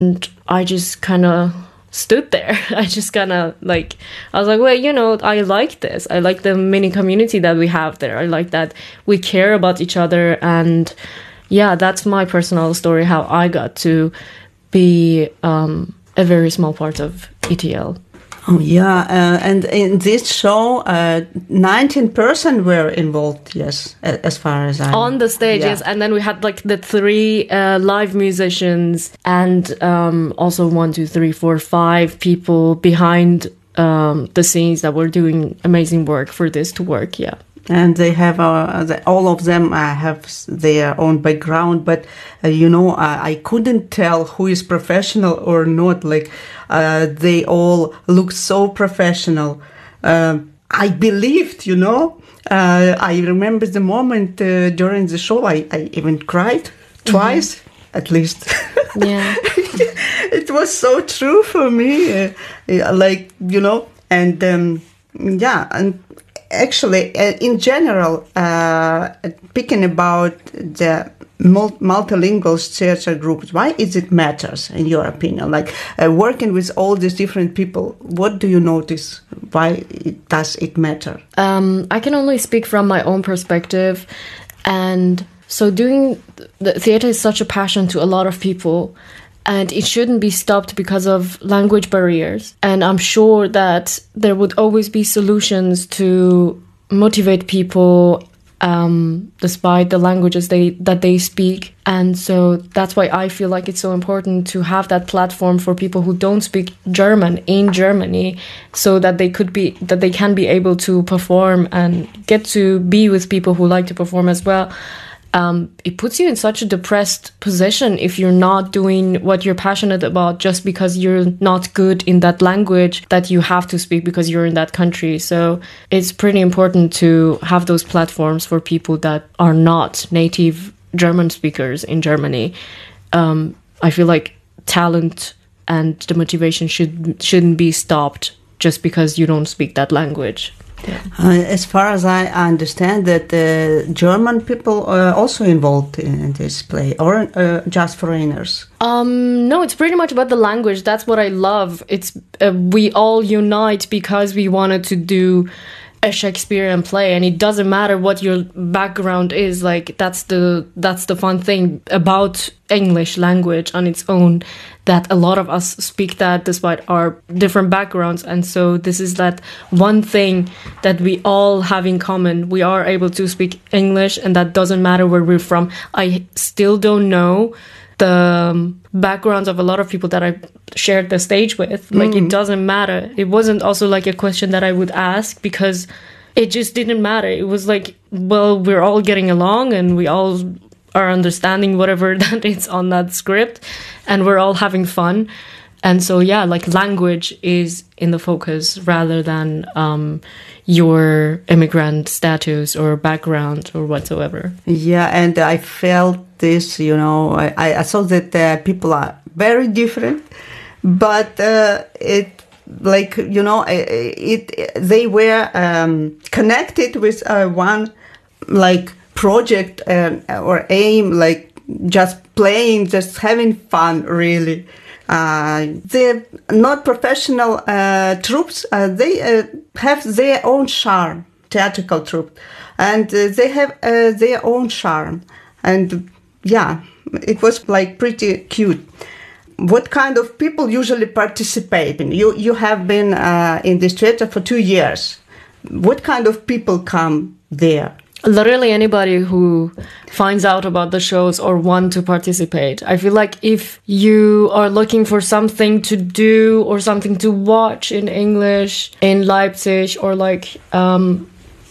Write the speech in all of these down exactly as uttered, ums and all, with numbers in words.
And I just kind of stood there. I just kind of like, I was like, well, you know, I like this. I like the mini community that we have there. I like that we care about each other. And yeah, that's my personal story, how I got to be um, a very small part of E T L. Oh, yeah. Uh, and in this show, uh, nineteen persons were involved, yes, as far as I... On the stage, yeah. Yes. And then we had like the three uh, live musicians and um, also one, two, three, four, five people behind um, the scenes that were doing amazing work for this to work, yeah. And they have, uh, the, all of them uh, have their own background, but, uh, you know, uh, I couldn't tell who is professional or not. Like, uh, they all look so professional. Uh, I believed, you know, uh, I remember the moment uh, during the show, I, I even cried twice, mm-hmm. at least. Yeah. It was so true for me, uh, like, you know, and, um, yeah, and actually, uh, in general, uh, speaking about the mul- multilingual theater groups, why is it matters, in your opinion? Like, uh, working with all these different people, what do you notice? Why it, does it matter? Um, I can only speak from my own perspective. And so doing the theater is such a passion to a lot of people. And it shouldn't be stopped because of language barriers. And I'm sure that there would always be solutions to motivate people um, despite the languages they that they speak. And so that's why I feel like it's so important to have that platform for people who don't speak German in Germany, so that they could be that they can be able to perform and get to be with people who like to perform as well. Um, it puts you in such a depressed position if you're not doing what you're passionate about just because you're not good in that language that you have to speak because you're in that country. So it's pretty important to have those platforms for people that are not native German speakers in Germany. Um, I feel like talent and the motivation should, shouldn't be stopped just because you don't speak that language. Yeah. Uh, as far as I understand, that uh, German people are also involved in this play, or uh, just foreigners? Um, no, it's pretty much about the language. That's what I love. It's uh, we all unite because we wanted to do a Shakespearean play, and it doesn't matter what your background is. Like that's the that's the fun thing about English language on its own, that a lot of us speak that despite our different backgrounds. And so this is that one thing that we all have in common. We are able to speak English, and that doesn't matter where we're from. I still don't know the backgrounds of a lot of people that I shared the stage with. Like, mm. It doesn't matter. It wasn't also like a question that I would ask because it just didn't matter. It was like, well, we're all getting along and we all are understanding whatever that is on that script, and we're all having fun. And so, yeah, like language is in the focus rather than um, your immigrant status or background or whatsoever. Yeah, and I felt this, you know, I, I saw that uh, people are very different, but uh, it, like, you know, it, it they were um, connected with uh, one, like, project uh, or aim, like just playing, just having fun, really. Uh, the not professional uh, troops, uh, they uh, have their own charm, theatrical troupe, and uh, they have uh, their own charm. And yeah, it was like pretty cute. What kind of people usually participate in? You you have been uh, in this theater for two years. What kind of people come there? Literally anybody who finds out about the shows or want to participate. I feel like if you are looking for something to do or something to watch in English in Leipzig, or like um,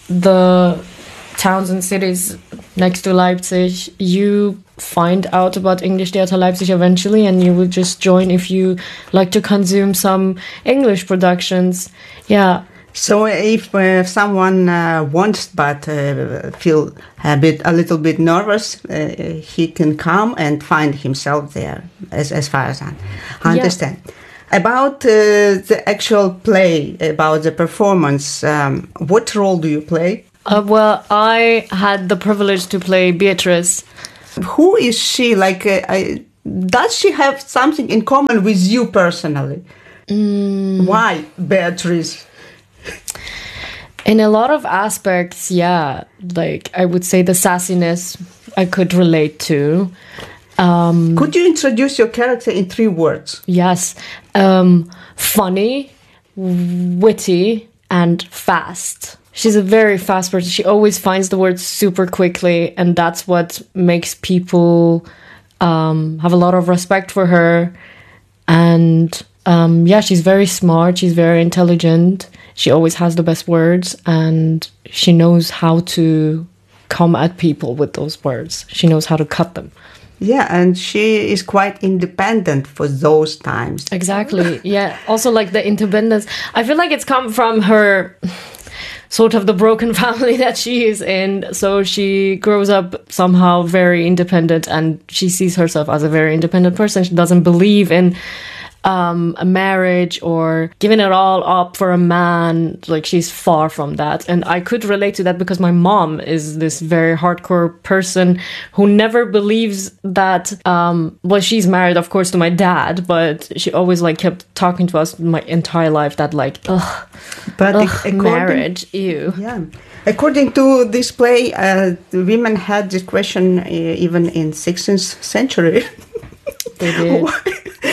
the towns and cities next to Leipzig, you find out about English Theater Leipzig eventually, and you will just join if you like to consume some English productions. Yeah. So if uh, someone uh, wants but uh, feel a bit, a little bit nervous, uh, he can come and find himself there, as as far as I understand. Yeah. About uh, the actual play, about the performance, um, what role do you play? Uh, well, I had the privilege to play Beatrice. Who is she? Like, uh, I, does she have something in common with you personally? Mm. Why Beatrice? In a lot of aspects, yeah. Like, I would say the sassiness I could relate to. Um, could you introduce your character in three words? Yes. Um, funny, witty, and fast. She's a very fast person. She always finds the words super quickly, and that's what makes people um, have a lot of respect for her. And um, yeah, she's very smart. She's very intelligent. She always has the best words, and she knows how to come at people with those words. She knows how to cut them. Yeah, and she is quite independent for those times. Exactly. Yeah. Also, like the independence. I feel like it's come from her sort of the broken family that she is in. So she grows up somehow very independent, and she sees herself as a very independent person. She doesn't believe in um, a marriage or giving it all up for a man. Like, she's far from that. And I could relate to that because my mom is this very hardcore person who never believes that, um, well, she's married, of course, to my dad, but she always like kept talking to us my entire life that like, ugh, but ugh marriage, ew. Yeah. According to this play, uh, the women had this question uh, even in sixteenth century. They did. Why,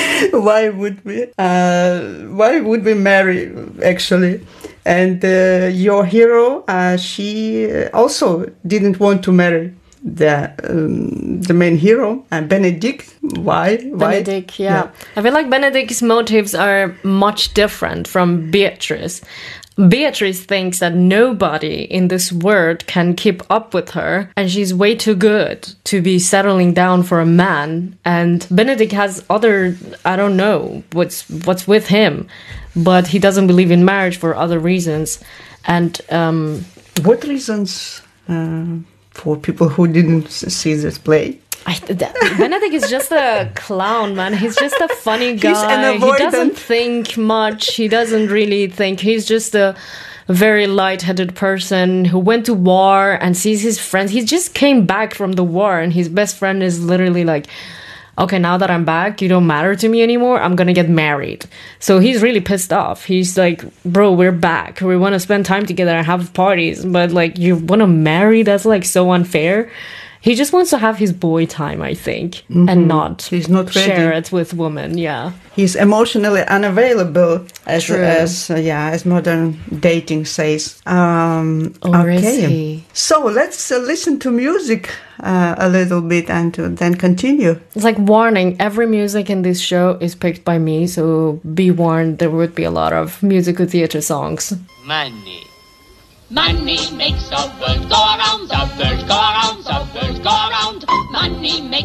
why would we? Uh, why would we marry? Actually, and uh, your hero, uh, she also didn't want to marry the um, the main hero, and uh, Benedict. Why? Why? Benedict, yeah. yeah. I feel like Benedict's motives are much different from Beatrice. Beatrice thinks that nobody in this world can keep up with her, and she's way too good to be settling down for a man. And Benedict has other, I don't know what's what's with him, but he doesn't believe in marriage for other reasons. And um, what reasons uh, for people who didn't see this play? I, that, Benedict is just a clown, man. He's just a funny guy. He's an avoidant. He doesn't think much. He doesn't really think. He's just a very light-headed person who went to war and sees his friends. He just came back from the war, and his best friend is literally like, okay, now that I'm back, you don't matter to me anymore. I'm gonna get married. So he's really pissed off. He's like, bro, we're back. We want to spend time together and have parties. But like, you want to marry? That's like so unfair. He just wants to have his boy time, I think, mm-hmm. and not, He's not share ready. it with women. Yeah, he's emotionally unavailable, as True. as uh, yeah, as modern dating says. Um, or okay, is he? So let's uh, listen to music uh, a little bit and to then continue. It's like warning: every music in this show is picked by me, so be warned. There would be a lot of musical theater songs. Money, money makes the world go around. The world go around.